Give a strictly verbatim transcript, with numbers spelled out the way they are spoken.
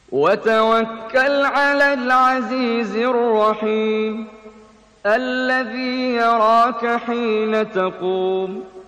وتوكل على العزيز الرحيم الذي يراك حين تقوم